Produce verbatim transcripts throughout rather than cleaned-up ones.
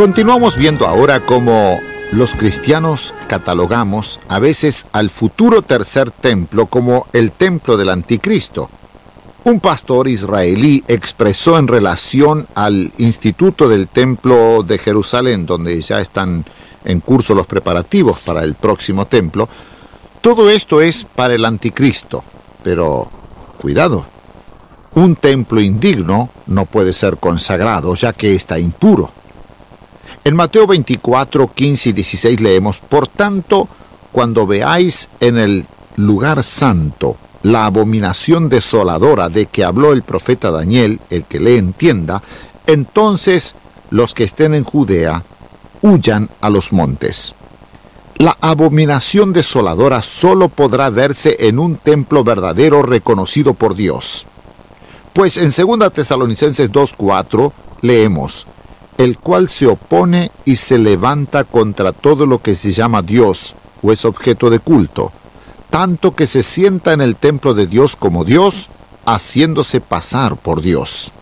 Continuamos viendo ahora cómo los cristianos catalogamos a veces al futuro tercer templo como el templo del anticristo. Un pastor israelí expresó en relación al Instituto del Templo de Jerusalén, donde ya están en curso los preparativos para el próximo templo, todo esto es para el anticristo, pero cuidado, un templo indigno no puede ser consagrado, ya que está impuro. En Mateo veinticuatro, quince y dieciséis leemos: por tanto, cuando veáis en el lugar santo la abominación desoladora de que habló el profeta Daniel, el que le entienda, entonces los que estén en Judea huyan a los montes. La abominación desoladora solo podrá verse en un templo verdadero reconocido por Dios. Pues en segunda Tesalonicenses dos cuatro leemos: el cual se opone y se levanta contra todo lo que se llama Dios o es objeto de culto, tanto que se sienta en el templo de Dios como Dios, haciéndose pasar por Dios.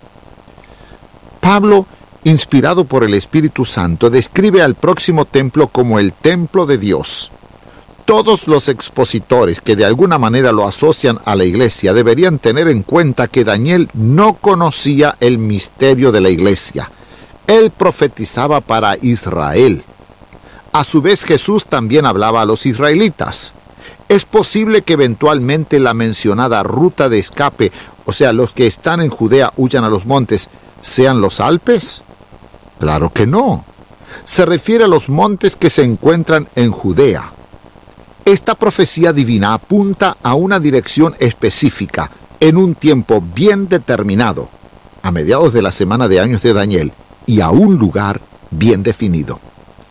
Pablo, inspirado por el Espíritu Santo, describe al próximo templo como el templo de Dios. Todos los expositores que de alguna manera lo asocian a la iglesia deberían tener en cuenta que Daniel no conocía el misterio de la iglesia. Él profetizaba para Israel. A su vez, Jesús también hablaba a los israelitas. ¿Es posible que eventualmente la mencionada ruta de escape, o sea, los que están en Judea huyan a los montes, sean los Alpes? Claro que no. Se refiere a los montes que se encuentran en Judea. Esta profecía divina apunta a una dirección específica, en un tiempo bien determinado, a mediados de la semana de años de Daniel, y a un lugar bien definido.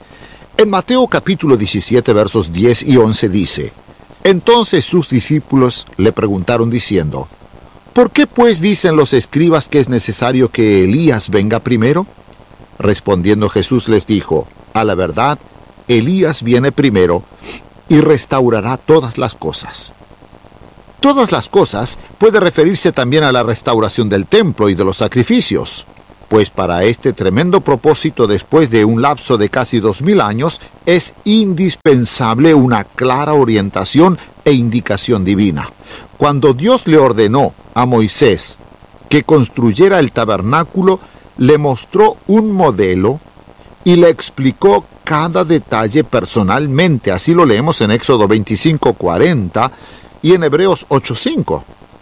En Mateo capítulo diecisiete, versos diez y once dice: entonces sus discípulos le preguntaron diciendo: ¿por qué pues dicen los escribas que es necesario que Elías venga primero? Respondiendo Jesús les dijo: a la verdad, Elías viene primero y restaurará todas las cosas. Todas las cosas puede referirse también a la restauración del templo y de los sacrificios, pues para este tremendo propósito, después de un lapso de casi dos mil años, es indispensable una clara orientación e indicación divina. Cuando Dios le ordenó a Moisés que construyera el tabernáculo, le mostró un modelo y le explicó cada detalle personalmente. Así lo leemos en Éxodo veinticinco cuarenta y en Hebreos ocho cinco.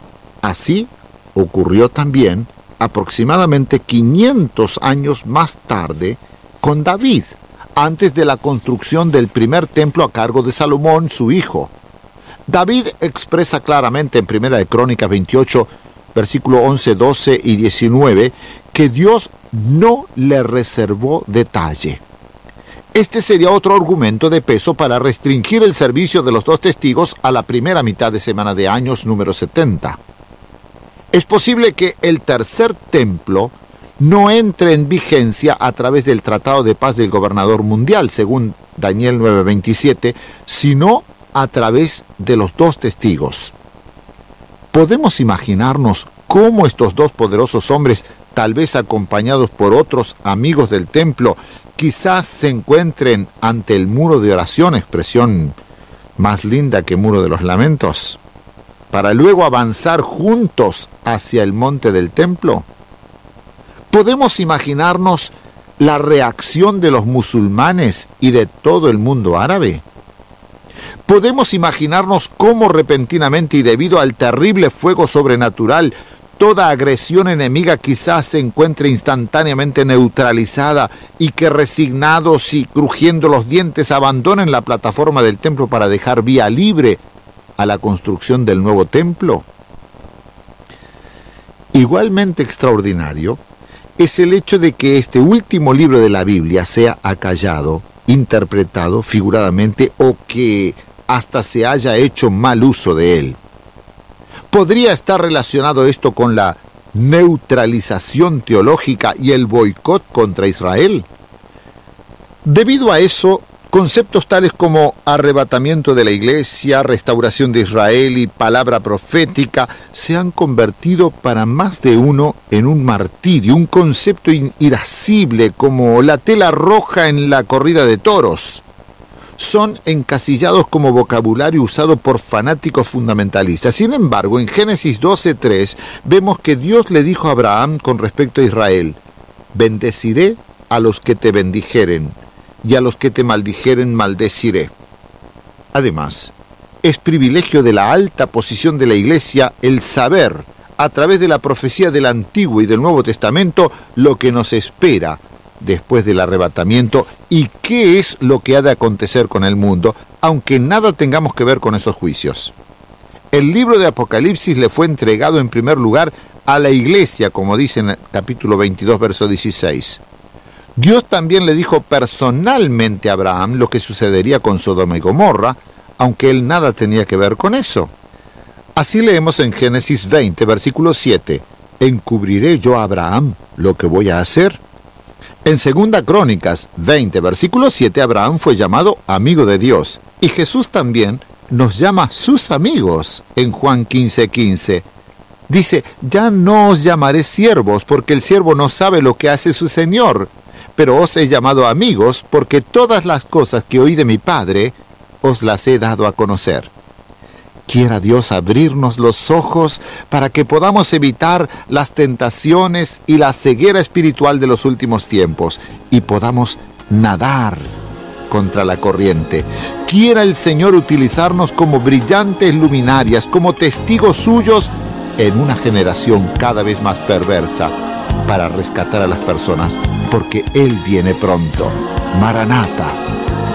Así ocurrió también aproximadamente quinientos años más tarde con David, antes de la construcción del primer templo a cargo de Salomón, su hijo. David expresa claramente en Primera de Crónicas veintiocho, versículo once, doce y diecinueve, que Dios no le reservó detalle. Este sería otro argumento de peso para restringir el servicio de los dos testigos a la primera mitad de semana de años número setenta. Es posible que el tercer templo no entre en vigencia a través del Tratado de Paz del Gobernador Mundial, según Daniel nueve veintisiete, sino a través de los dos testigos. Podemos imaginarnos cómo estos dos poderosos hombres, tal vez acompañados por otros amigos del templo, quizás se encuentren ante el muro de oración, expresión más linda que muro de los lamentos, para luego avanzar juntos hacia el monte del templo. Podemos imaginarnos la reacción de los musulmanes y de todo el mundo árabe. Podemos imaginarnos cómo repentinamente y debido al terrible fuego sobrenatural, toda agresión enemiga quizás se encuentre instantáneamente neutralizada y que resignados y crujiendo los dientes abandonen la plataforma del templo para dejar vía libre a la construcción del nuevo templo. Igualmente extraordinario es el hecho de que este último libro de la Biblia sea acallado, interpretado figuradamente o que hasta se haya hecho mal uso de él. ¿Podría estar relacionado esto con la neutralización teológica y el boicot contra Israel? Debido a eso, Conceptos tales como arrebatamiento de la iglesia, restauración de Israel y palabra profética se han convertido para más de uno en un martirio, un concepto irascible como la tela roja en la corrida de toros. Son encasillados como vocabulario usado por fanáticos fundamentalistas. Sin embargo, en Génesis doce tres vemos que Dios le dijo a Abraham con respecto a Israel: bendeciré a los que te bendijeren, y a los que te maldijeren maldeciré. Además, es privilegio de la alta posición de la Iglesia el saber, a través de la profecía del Antiguo y del Nuevo Testamento, lo que nos espera después del arrebatamiento y qué es lo que ha de acontecer con el mundo, aunque nada tengamos que ver con esos juicios. El libro de Apocalipsis le fue entregado en primer lugar a la Iglesia, como dice en el capítulo veintidós, verso dieciséis. Dios también le dijo personalmente a Abraham lo que sucedería con Sodoma y Gomorra, aunque él nada tenía que ver con eso. Así leemos en Génesis veinte, versículo siete, ¿encubriré yo a Abraham lo que voy a hacer? En Segunda Crónicas veinte, versículo siete, Abraham fue llamado amigo de Dios, y Jesús también nos llama sus amigos en Juan quince, quince. Dice, ya no os llamaré siervos, porque el siervo no sabe lo que hace su señor, pero os he llamado amigos, porque todas las cosas que oí de mi Padre os las he dado a conocer. Quiera Dios abrirnos los ojos para que podamos evitar las tentaciones y la ceguera espiritual de los últimos tiempos y podamos nadar contra la corriente. Quiera el Señor utilizarnos como brillantes luminarias, como testigos suyos en una generación cada vez más perversa, para rescatar a las personas, porque Él viene pronto. Maranata.